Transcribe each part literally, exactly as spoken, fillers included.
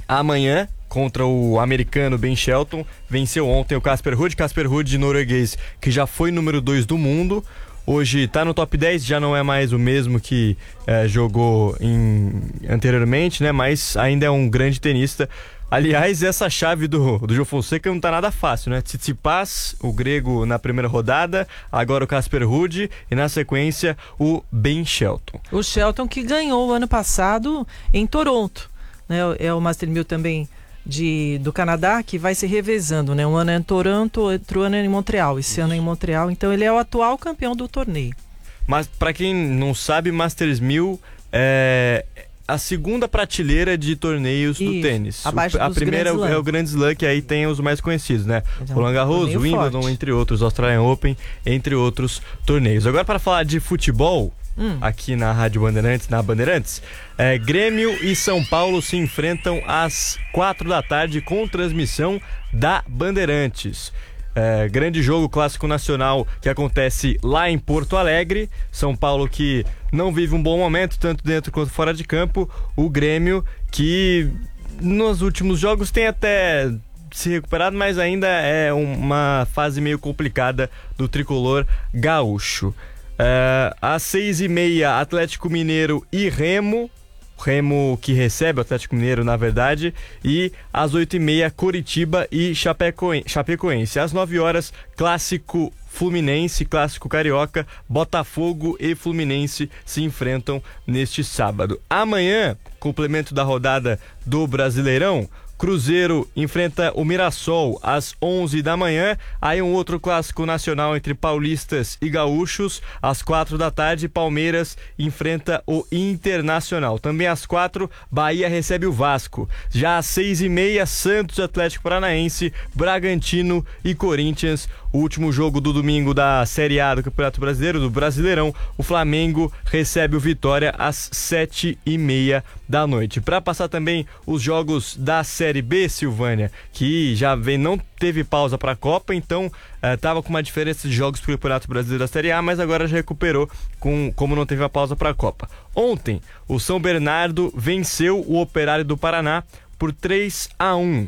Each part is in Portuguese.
amanhã contra o americano Ben Shelton. Venceu ontem o Casper Ruud, Casper Ruud norueguês, que já foi número dois do mundo. Hoje está no top dez, já não é mais o mesmo que é, jogou em, anteriormente, né? Mas ainda é um grande tenista. Aliás, essa chave do, do João Fonseca não tá nada fácil, né? Tsitsipas, o grego, na primeira rodada, agora o Casper Ruud e na sequência o Ben Shelton. O Shelton que ganhou o ano passado em Toronto, né? É o Master mil também de, do Canadá, que vai se revezando, né? Um ano é em Toronto, outro ano é em Montreal, esse Isso. ano é em Montreal, então ele é o atual campeão do torneio. Mas para quem não sabe, Masters mil é a segunda prateleira de torneios Isso, do tênis. Abaixo a dos primeira é o Grand Slam, que aí tem os mais conhecidos, né? Então, Roland Garros, Wimbledon, forte. entre outros, Australian Open, entre outros torneios. Agora, para falar de futebol, Hum. aqui na Rádio Bandeirantes, na Bandeirantes, é, Grêmio e São Paulo se enfrentam às quatro da tarde com transmissão da Bandeirantes. É, grande jogo clássico nacional que acontece lá em Porto Alegre. São Paulo que não vive um bom momento, tanto dentro quanto fora de campo. O Grêmio que nos últimos jogos tem até se recuperado, mas ainda é uma fase meio complicada do tricolor gaúcho. Uh, às seis e meia, Atlético Mineiro e Remo. Remo que recebe o Atlético Mineiro, na verdade. E às oito e meia, Coritiba e Chapecoense. Chapecoense. Às nove horas, Clássico Fluminense, Clássico Carioca. Botafogo e Fluminense se enfrentam neste sábado. Amanhã, complemento da rodada do Brasileirão, Cruzeiro enfrenta o Mirassol às onze da manhã. Aí um outro clássico nacional entre paulistas e gaúchos. Às quatro da tarde, Palmeiras enfrenta o Internacional. Também às quatro, Bahia recebe o Vasco. Já às seis e meia, Santos, Atlético Paranaense, Bragantino e Corinthians. O último jogo do domingo da Série A do Campeonato Brasileiro, do Brasileirão, o Flamengo recebe o Vitória às sete e meia da noite. Para passar também os jogos da Série B, Silvânia, que já vem, não teve pausa para a Copa, então estava uh, com uma diferença de jogos para o Campeonato Brasileiro da Série A, mas agora já recuperou, com, como não teve a pausa para a Copa. Ontem, o São Bernardo venceu o Operário do Paraná por três a um.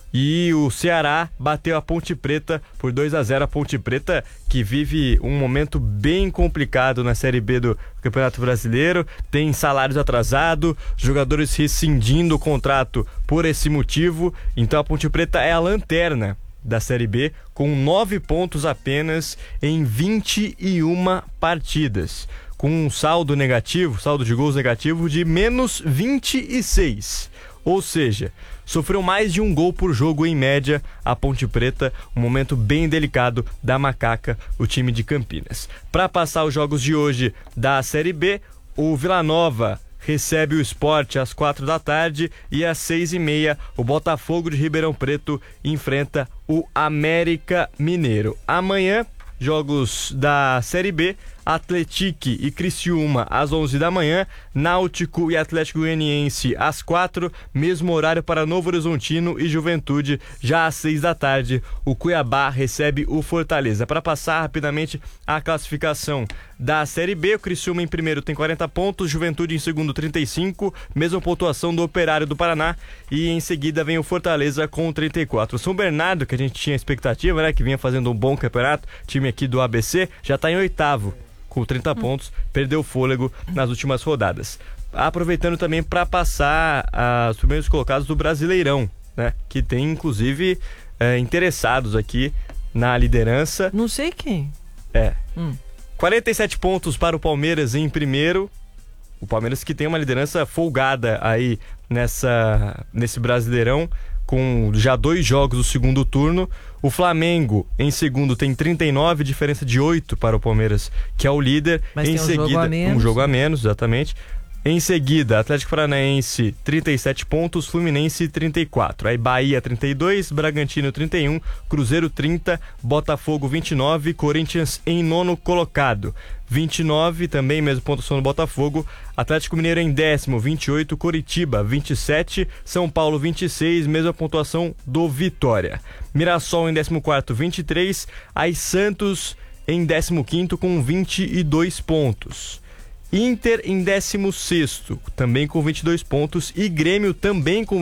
E o Ceará bateu a Ponte Preta por dois a zero. A Ponte Preta que vive um momento bem complicado na Série B do Campeonato Brasileiro. Tem salários atrasados, jogadores rescindindo o contrato por esse motivo. Então a Ponte Preta é a lanterna da Série B com nove pontos apenas em vinte e uma partidas. Com um saldo negativo, saldo de gols negativo de menos vinte e seis. Ou seja, sofreu mais de um gol por jogo em média a Ponte Preta, um momento bem delicado da Macaca, o time de Campinas. Para passar os jogos de hoje da Série B, o Vila Nova recebe o Sport às quatro da tarde e às seis e meia o Botafogo de Ribeirão Preto enfrenta o América Mineiro. Amanhã, jogos da Série B, Atlético e Criciúma às onze da manhã, Náutico e Atlético Goianiense às quatro, mesmo horário para Novo Horizontino e Juventude, já às seis da tarde, o Cuiabá recebe o Fortaleza. Para passar rapidamente a classificação da Série B, o Criciúma em primeiro tem quarenta pontos, Juventude em segundo trinta e cinco, mesma pontuação do Operário do Paraná, e em seguida vem o Fortaleza com trinta e quatro. O São Bernardo, que a gente tinha expectativa, né, que vinha fazendo um bom campeonato, time aqui do A B C, já está em oitavo com trinta hum. pontos, perdeu fôlego nas últimas rodadas. Aproveitando também para passar uh, os primeiros colocados do Brasileirão, né? Que tem inclusive uh, interessados aqui na liderança. Não sei quem. É. Hum. quarenta e sete pontos para o Palmeiras em primeiro. O Palmeiras que tem uma liderança folgada aí nessa, nesse Brasileirão, com já dois jogos do segundo turno. O Flamengo em segundo tem trinta e nove, diferença de oito para o Palmeiras, que é o líder. Mas em tem um seguida, jogo a menos. um jogo a menos, exatamente. Em seguida, Atlético Paranaense, trinta e sete pontos, Fluminense, trinta e quatro. Aí Bahia, trinta e dois, Bragantino, trinta e um, Cruzeiro, trinta, Botafogo, vinte e nove, Corinthians em nono colocado. vinte e nove, também mesmo pontuação no Botafogo. Atlético Mineiro em décimo, vinte e oito, Coritiba, vinte e sete, São Paulo, vinte e seis, mesma pontuação do Vitória. Mirassol em décimo quarto, vinte e três, aí Santos em décimo quinto com vinte e dois pontos. Inter em décimo sexto, também com vinte e dois pontos, e Grêmio também com